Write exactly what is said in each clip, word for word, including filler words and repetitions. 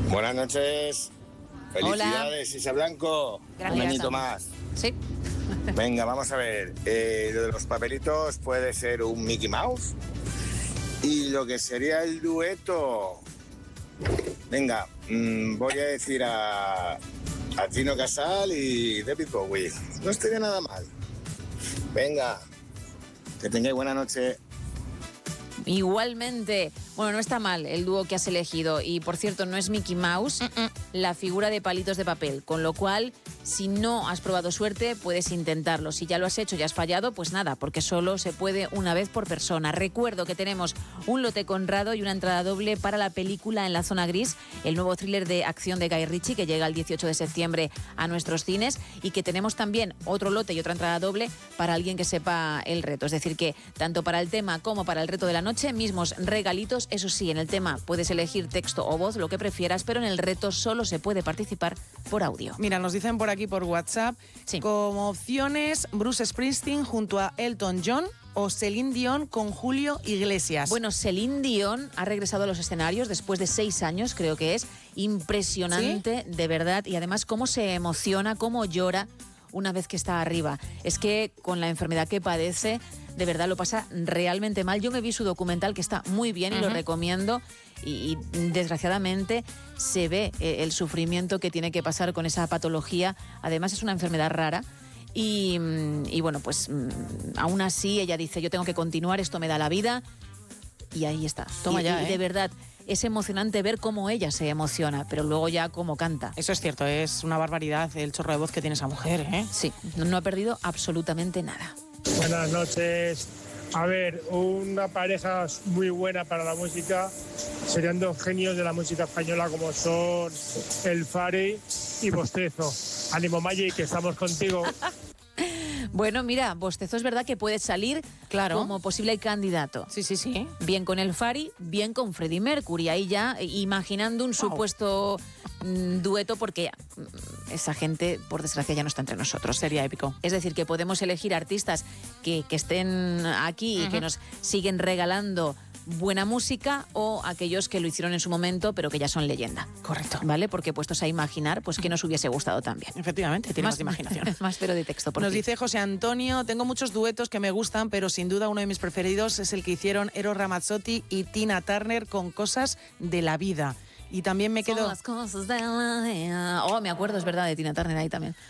Buenas noches. Felicidades, Isa Blanco. Gracias. Un añito más. Sí. Venga, vamos a ver. Eh, lo de los papelitos puede ser un Mickey Mouse. Y lo que sería el dueto. Venga, mmm, voy a decir a, a Tino Casal y David Bowie. No estaría nada mal. Venga, que tengáis buena noche. Igualmente. Bueno, no está mal el dúo que has elegido. Y, por cierto, no es Mickey Mouse, uh-uh. la figura de palitos de papel. Con lo cual, si no has probado suerte, puedes intentarlo. Si ya lo has hecho y has fallado, pues nada, porque solo se puede una vez por persona. Recuerdo que tenemos un lote conrado y una entrada doble para la película En la zona gris, el nuevo thriller de acción de Guy Ritchie, que llega el dieciocho de septiembre a nuestros cines, y que tenemos también otro lote y otra entrada doble para alguien que sepa el reto. Es decir, que tanto para el tema como para el reto de la noche, mismos regalitos. Eso sí, en el tema puedes elegir texto o voz, lo que prefieras, pero en el reto solo se puede participar por audio. Mira, nos dicen por aquí por WhatsApp, sí. Como opciones, Bruce Springsteen junto a Elton John o Celine Dion con Julio Iglesias. Bueno, Celine Dion ha regresado a los escenarios después de seis años, creo que es impresionante, ¿sí? De verdad, y además cómo se emociona, cómo llora una vez que está arriba. Es que con la enfermedad que padece, de verdad lo pasa realmente mal. Yo me vi su documental, que está muy bien y uh-huh. lo recomiendo, y, y desgraciadamente se ve eh, el sufrimiento que tiene que pasar con esa patología. Además es una enfermedad rara y, y bueno, pues aún así ella dice, yo tengo que continuar, esto me da la vida, y ahí está. Toma y, ya, y ¿eh? de verdad es emocionante ver cómo ella se emociona, pero luego ya cómo canta. Eso es cierto, es una barbaridad el chorro de voz que tiene esa mujer, ¿eh? Sí, no, no ha perdido absolutamente nada. Buenas noches. A ver, una pareja muy buena para la música serían dos genios de la música española como son El Fari y Bostezo. Ánimo, Maggi, que estamos contigo. Bueno, mira, Bostezo es verdad que puede salir, claro, como posible candidato. Sí, sí, sí. Bien con el Fari, bien con Freddie Mercury. Ahí ya imaginando un wow. supuesto mm, dueto, porque mm, esa gente, por desgracia, ya no está entre nosotros. Sería épico. Es decir, que podemos elegir artistas que, que estén aquí uh-huh. y que nos siguen regalando buena música, o aquellos que lo hicieron en su momento pero que ya son leyenda. Correcto. ¿Vale? Porque puestos a imaginar, pues que nos hubiese gustado también. Efectivamente, tiene más, más imaginación. Más pero de texto. Por Nos ti. Dice José Antonio, tengo muchos duetos que me gustan, pero sin duda uno de mis preferidos es el que hicieron Eros Ramazzotti y Tina Turner con Cosas de la Vida. Y también me quedo... Son las cosas de la vida. Oh, me acuerdo, es verdad, de Tina Turner ahí también.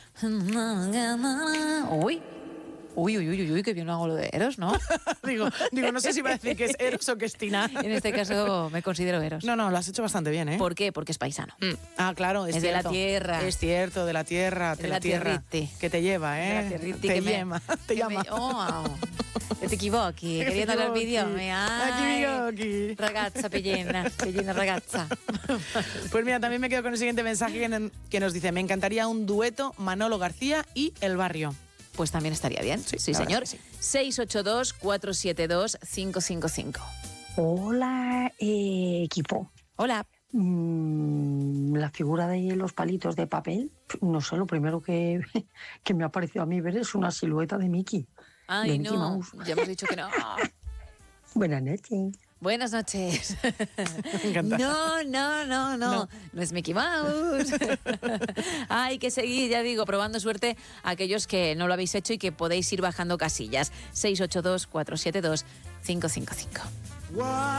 Uy. Uy, uy, uy, uy, que bien lo hago lo de Eros, ¿no? digo, digo, no sé si va a decir que es Eros o que es Tina. En este caso me considero Eros. No, no, lo has hecho bastante bien, ¿eh? ¿Por qué? Porque es paisano. Mm. Ah, claro, es, es cierto. de la tierra. Es cierto, de la tierra, de, de la, la tierra. Que te lleva, ¿eh? De la tierriti, te que llama, me, te llama. Me, oh, te equivochi, queriendo hablar il idioma. Ay, ragazza, pellina, pellina ragazza. Pues mira, también me quedo con el siguiente mensaje que nos dice, me encantaría un dueto Manolo García y El Barrio. Pues también estaría bien. Sí, sí señor. Sí. seis ocho dos, cuatro siete dos, cinco cinco cinco. Hola, eh, equipo. Hola. Mm, la figura de los palitos de papel, no sé, lo primero que, que me ha parecido a mí ver es una silueta de Mickey. Ay, de no, Mickey Mouse. Ya hemos dicho que no. Buenas noches. Buenas noches. Me encanta. No, no, no, no, no. No es Mickey Mouse. Hay que seguir, ya digo, probando suerte a aquellos que no lo habéis hecho y que podéis ir bajando casillas. seis ocho dos, cuatro siete dos, cinco cinco cinco.